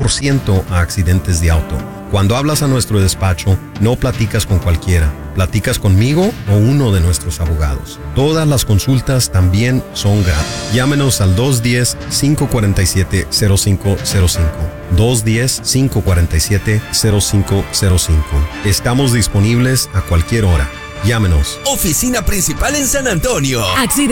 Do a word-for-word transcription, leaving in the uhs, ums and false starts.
por ciento a accidentes de auto. Cuando hablas a nuestro despacho, no platicas con cualquiera. Platicas conmigo o uno de nuestros abogados. Todas las consultas también son gratis. Llámenos al dos uno cero, cinco cuatro siete, cero cinco cero cinco. dos uno cero, cinco cuatro siete, cero cinco cero cinco. Estamos disponibles a cualquier hora. Llámenos. Oficina principal en San Antonio. Accidente.